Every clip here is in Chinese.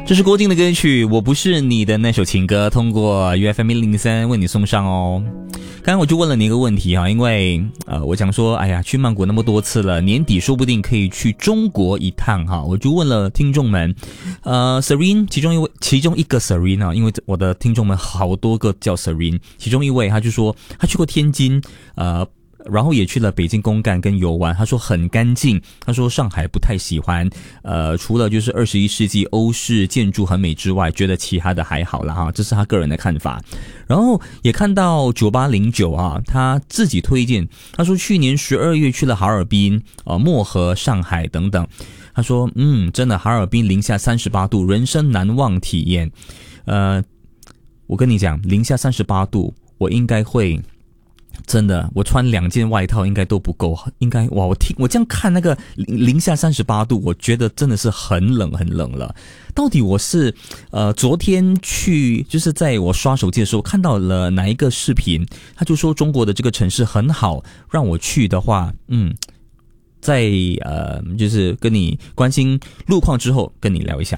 这是郭靖的歌曲《我不是你的那首情歌》，通过 UFM103 为你送上哦。刚刚我就问了你一个问题哈，因为我想说，哎呀，去曼谷那么多次了，年底说不定可以去中国一趟哈。我就问了听众们，Serene 其中一个 Serene 啊，因为我的听众们好多个叫 Serene， 其中一位他就说他去过天津，然后也去了北京公干跟游玩，他说很干净，他说上海不太喜欢，除了就是21世纪欧式建筑很美之外，觉得其他的还好啦哈，这是他个人的看法。然后也看到9809啊，他自己推荐，他说去年12月去了哈尔滨、漠河、上海等等，他说真的哈尔滨零下38度，人生难忘体验。我跟你讲，零下38度，我应该会。真的，我穿2件外套应该都不够，应该哇！我这样看那个零下38度，我觉得真的是很冷很冷了。到底我是昨天去就是在我刷手机的时候看到了哪一个视频，他就说中国的这个城市很好，让我去的话，在就是跟你关心路况之后跟你聊一下。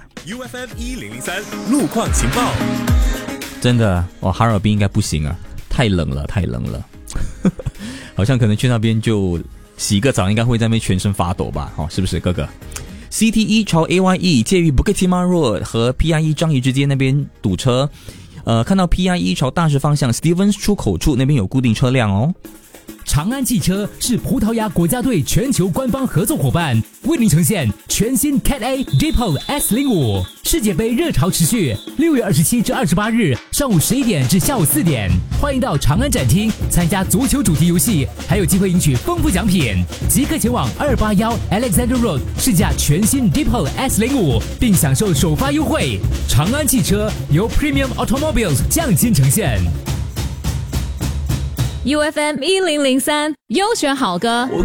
UFM1003 路况情报。 真的，哈尔滨应该不行啊，太冷了，太冷了。好像可能去那边就洗个澡应该会在那边全身发抖吧，是不是哥哥？ CT1 朝 AYE 介于 Bukit Timah Road 和 PIE 樟宜之间那边堵车，看到 PIE 朝大石方向 Stevens 出口处那边有固定车辆哦。 长安汽车是葡萄牙国家队全球官方合作伙伴，为您呈现全新 Cat A Deepol S05 世界杯热潮持续，6月27至28日上午11点至下午4点，欢迎到长安展厅参加足球主题游戏，还有机会赢取丰富奖品。即刻前往281 Alexander Road 试驾全新 Deepol S05，并享受首发优惠。长安汽车由 Premium Automobiles 匠心呈现。 UFM1003 优选好歌。 我